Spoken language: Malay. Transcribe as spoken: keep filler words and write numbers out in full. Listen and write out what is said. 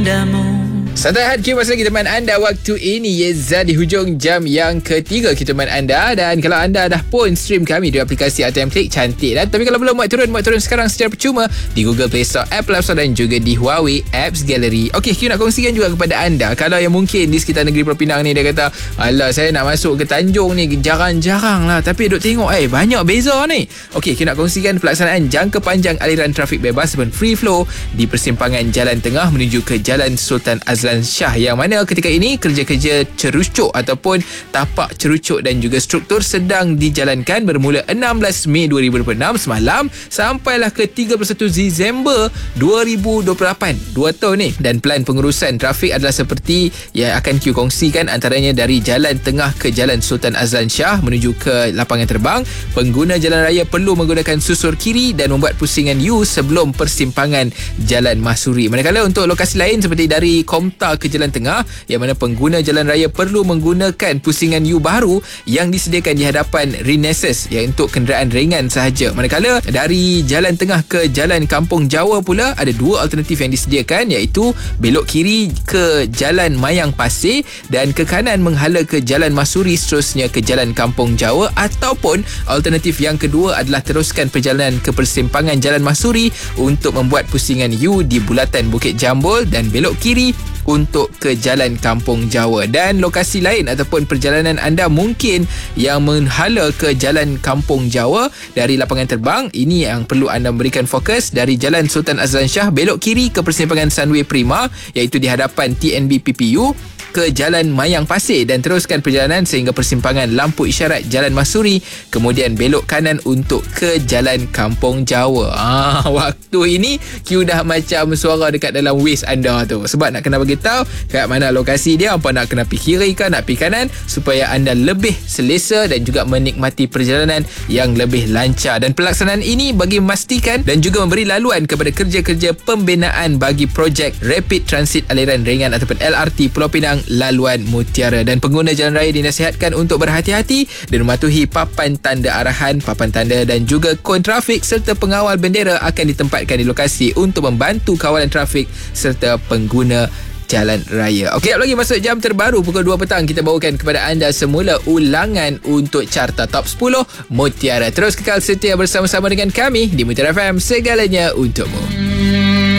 padamu. Santai Hard Q, masih lagi teman anda waktu ini Yeza di hujung jam yang ketiga kita teman anda. Dan kalau anda dah pun stream kami di aplikasi A T M Klik, cantik dah. Tapi kalau belum, muat turun Muat turun sekarang secara percuma di Google Play Store, Apple App Store dan juga di Huawei Apps Gallery. Okey, Q nak kongsikan juga kepada anda, kalau yang mungkin di sekitar negeri Pulau Pinang ni, dia kata, alah saya nak masuk ke Tanjung ni jarang-jarang lah, tapi duk tengok eh banyak beza ni. Okey, Q nak kongsikan pelaksanaan jangka panjang aliran trafik bebas dan free flow di persimpangan Jalan Tengah menuju ke Jalan Sultan Azlan Shah, yang mana ketika ini kerja-kerja cerucuk ataupun tapak cerucuk dan juga struktur sedang dijalankan bermula enam belas Mei dua ribu dua puluh enam semalam sampailah ke tiga puluh satu Disember dua ribu dua puluh lapan, dua tahun ni. Dan plan pengurusan trafik adalah seperti yang akan Q kongsikan, antaranya dari Jalan Tengah ke Jalan Sultan Azlan Shah menuju ke lapangan terbang. Pengguna jalan raya perlu menggunakan susur kiri dan membuat pusingan U sebelum persimpangan Jalan Mahsuri. Manakala untuk lokasi lain seperti dari Komta ke Jalan Tengah, yang mana pengguna jalan raya perlu menggunakan pusingan U baru yang disediakan di hadapan Renesis, yang untuk kenderaan ringan sahaja. Manakala dari Jalan Tengah ke Jalan Kampung Jawa pula ada dua alternatif yang disediakan, iaitu belok kiri ke Jalan Mayang Pasir dan ke kanan menghala ke Jalan Mahsuri seterusnya ke Jalan Kampung Jawa, ataupun alternatif yang kedua adalah teruskan perjalanan ke persimpangan Jalan Mahsuri untuk membuat pusingan U di bulatan Bukit Jambul dan belok kiri untuk ke Jalan Kampung Jawa. Dan lokasi lain ataupun perjalanan anda mungkin yang menghala ke Jalan Kampung Jawa dari lapangan terbang, ini yang perlu anda memberikan fokus. Dari Jalan Sultan Azlan Shah belok kiri ke persimpangan Sunway Prima, iaitu di hadapan T N B P P U, ke Jalan Mayang Pasir dan teruskan perjalanan sehingga persimpangan lampu isyarat Jalan Mahsuri, kemudian belok kanan untuk ke Jalan Kampung Jawa. Ah, waktu ini Q dah macam suara dekat dalam waist anda tu, sebab nak kena bagi tahu kat mana lokasi dia, apa nak kena pergi kiri ke nak pergi kanan, supaya anda lebih selesa dan juga menikmati perjalanan yang lebih lancar. Dan pelaksanaan ini bagi memastikan dan juga memberi laluan kepada kerja-kerja pembinaan bagi projek Rapid Transit Aliran Ringan ataupun L R T Pulau Pinang laluan Mutiara. Dan pengguna jalan raya dinasihatkan untuk berhati-hati dan mematuhi papan tanda arahan, papan tanda dan juga kon trafik, serta pengawal bendera akan ditempatkan di lokasi untuk membantu kawalan trafik serta pengguna jalan raya. Okey, lagi masuk jam terbaru pukul dua petang, kita bawakan kepada anda semula ulangan untuk carta top sepuluh Mutiara. Terus kekal setia bersama-sama dengan kami di Mutiara F M, segalanya untukmu.